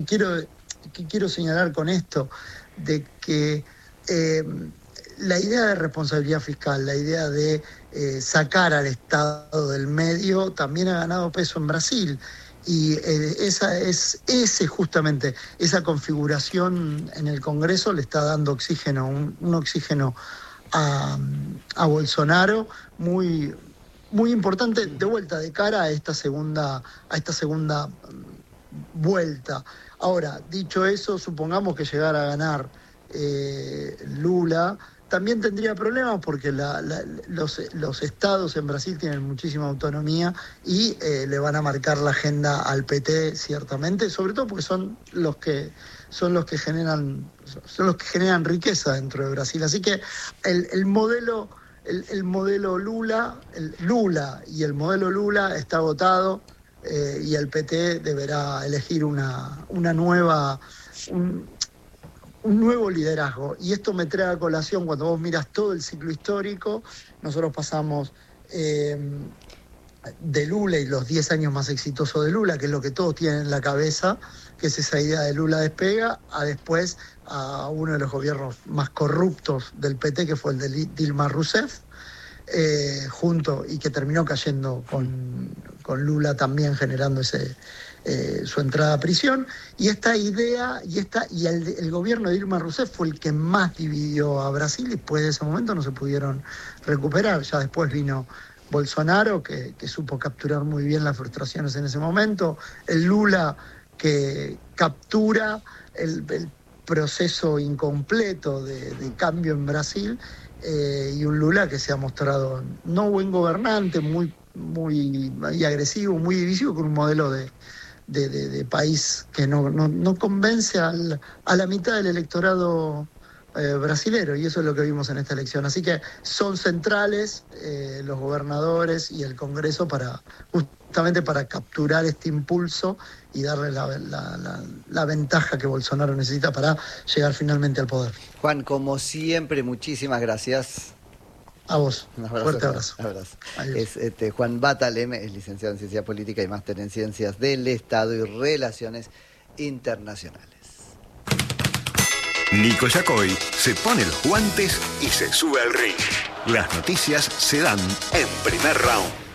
quiero, que quiero señalar con esto, de que la idea de responsabilidad fiscal, la idea de sacar al Estado del medio, también ha ganado peso en Brasil. Y justamente esa configuración en el Congreso le está dando oxígeno, un oxígeno a Bolsonaro muy, muy importante de vuelta de cara a esta segunda vuelta. Ahora, dicho eso, supongamos que llegara a ganar Lula, también tendría problemas porque los estados en Brasil tienen muchísima autonomía y le van a marcar la agenda al PT ciertamente, sobre todo porque son los que generan riqueza dentro de Brasil. Así que el modelo Lula y el modelo Lula está agotado. Y el PT deberá elegir un nuevo liderazgo. Y esto me trae a colación cuando vos miras todo el ciclo histórico. Nosotros pasamos de Lula y los 10 años más exitosos de Lula, que es lo que todos tienen en la cabeza, que es esa idea de Lula despega, a después a uno de los gobiernos más corruptos del PT, que fue el de Dilma Rousseff, y que terminó cayendo con Lula también generando su entrada a prisión. Y esta idea y el gobierno de Dilma Rousseff fue el que más dividió a Brasil, y después de ese momento no se pudieron recuperar. Ya después vino Bolsonaro, que supo capturar muy bien las frustraciones en ese momento, el Lula que captura el proceso incompleto de cambio en Brasil, y un Lula que se ha mostrado no buen gobernante, muy agresivo, muy divisivo, con un modelo de país que no convence a la mitad del electorado brasilero, y eso es lo que vimos en esta elección. Así que son centrales los gobernadores y el Congreso justamente para capturar este impulso y darle la ventaja que Bolsonaro necesita para llegar finalmente al poder. Juan, como siempre, muchísimas gracias. A vos. Un abrazo. Fuerte abrazo. Es Juan Batalem, es licenciado en Ciencia Política y máster en Ciencias del Estado y Relaciones Internacionales. Nico Yacoy se pone los guantes y se sube al ring. Las noticias se dan en Primer Round.